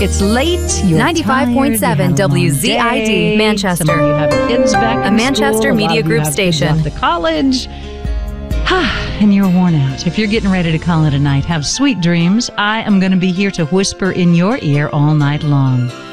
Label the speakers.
Speaker 1: It's late. You're
Speaker 2: 95.7 WZID, Manchester.
Speaker 1: Some of you have kids back in
Speaker 2: A Manchester
Speaker 1: school.
Speaker 2: Media
Speaker 1: A lot of you
Speaker 2: Group
Speaker 1: have kids
Speaker 2: station.
Speaker 1: off to college. And you're worn out. If you're getting ready to call it a night, have sweet dreams. I am going to be here to whisper in your ear all night long.